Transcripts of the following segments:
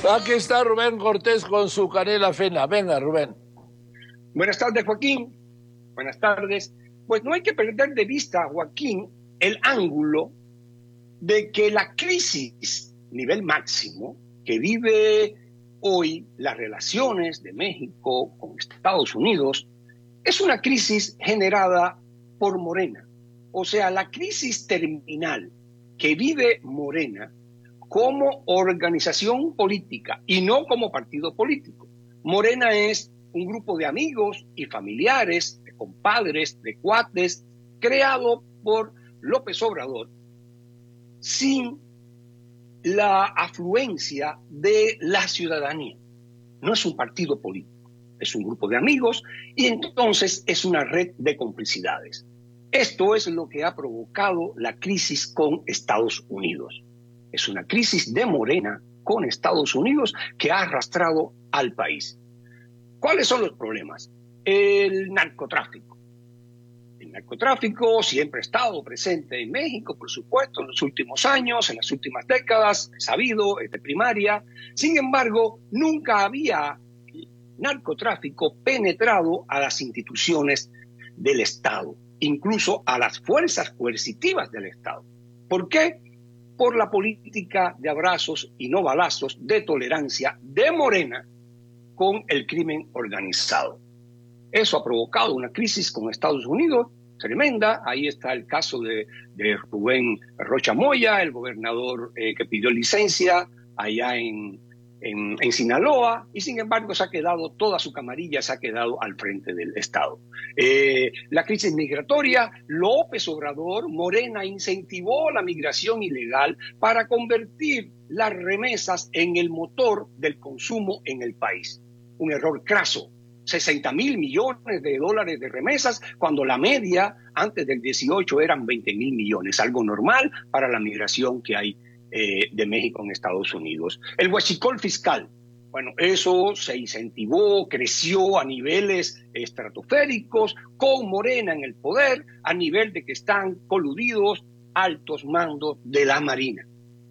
Aquí está Rubén Cortés con su canela fina. Venga, Rubén. Buenas tardes, Joaquín. Buenas tardes. Pues no hay que perder de vista, Joaquín, el ángulo de que la crisis nivel máximo que vive hoy las relaciones de México con Estados Unidos es una crisis generada por Morena. O sea, la crisis terminal que vive Morena como organización política y no como partido político. Morena es un grupo de amigos y familiares, de compadres, de cuates, creado por López Obrador, sin la afluencia de la ciudadanía. No es un partido político, es un grupo de amigos y entonces es una red de complicidades. Esto es lo que ha provocado la crisis con Estados Unidos. Es una crisis de Morena con Estados Unidos que ha arrastrado al país. ¿Cuáles son los problemas? El narcotráfico. El narcotráfico siempre ha estado presente en México, por supuesto, en los últimos años, en las últimas décadas, es sabido, es de primaria. Sin embargo, nunca había narcotráfico penetrado a las instituciones del Estado, incluso a las fuerzas coercitivas del Estado. ¿Por qué? Por la política de abrazos y no balazos, de tolerancia de Morena con el crimen organizado. Eso ha provocado una crisis con Estados Unidos tremenda. Ahí está el caso de Rubén Rocha Moya, el gobernador que pidió licencia allá en Sinaloa, y sin embargo se ha quedado, toda su camarilla se ha quedado al frente del Estado. La crisis migratoria, López Obrador, Morena incentivó la migración ilegal para convertir las remesas en el motor del consumo en el país. Un error craso. 60,000 millones de dólares de remesas, cuando la media antes del 18 eran 20,000 millones, algo normal para la migración que hay de México en Estados Unidos. El huachicol fiscal, bueno, eso se incentivó, creció a niveles estratosféricos, con Morena en el poder, a nivel de que están coludidos altos mandos de la Marina.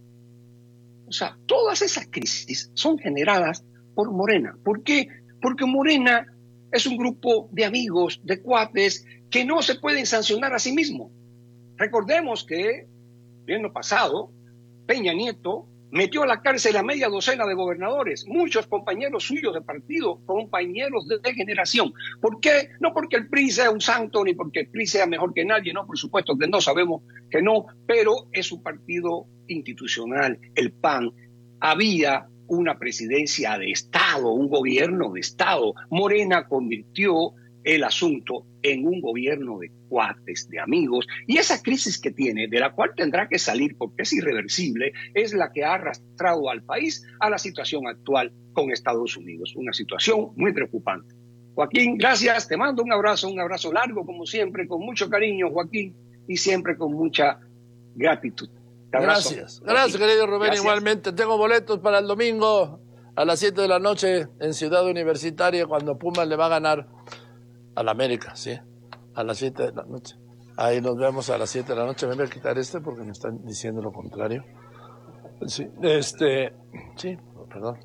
O sea, todas esas crisis son generadas por Morena. ¿Por qué? Porque Morena es un grupo de amigos, de cuates, que no se pueden sancionar a sí mismos. Recordemos que, el año pasado, Peña Nieto metió a la cárcel a media docena de gobernadores, muchos compañeros suyos de partido, compañeros de generación. ¿Por qué? No porque el PRI sea un santo, ni porque el PRI sea mejor que nadie, no, por supuesto que no, sabemos que no, pero es un partido institucional, el PAN. Había una presidencia de Estado, un gobierno de Estado. Morena convirtió el asunto en un gobierno de cuates, de amigos, y esa crisis que tiene, de la cual tendrá que salir porque es irreversible, es la que ha arrastrado al país a la situación actual con Estados Unidos, una situación muy preocupante. Joaquín, gracias, te mando un abrazo largo como siempre, con mucho cariño, Joaquín, y siempre con mucha gratitud. Gracias, gracias querido Rubén, gracias. Igualmente. Tengo boletos para el domingo a las 7 de la noche en Ciudad Universitaria, cuando Pumas le va a ganar al América, ¿sí? A las 7 de la noche. Ahí nos vemos a las 7 de la noche. Me voy a quitar porque me están diciendo lo contrario. Sí, sí, perdón.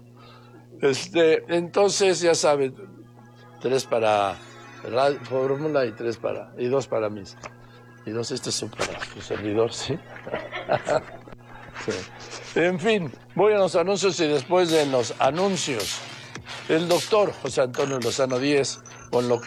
Entonces, ya saben, 3 para Fórmula y 2 para mis. Y 2 son para su servidor, ¿sí? Sí. En fin, voy a los anuncios y después de los anuncios, el doctor José Antonio Lozano Díez con lo